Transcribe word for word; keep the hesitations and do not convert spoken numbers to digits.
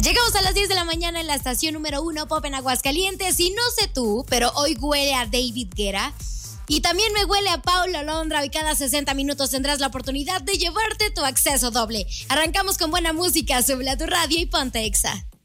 Llegamos a las diez de la mañana en la estación número uno Pop en Aguascalientes. Y no sé tú, pero hoy huele a David Guetta. Y también me huele a Paulo Londra. Y cada sesenta minutos tendrás la oportunidad de llevarte tu acceso doble. Arrancamos con buena música. Sube a tu radio y ponte Exa.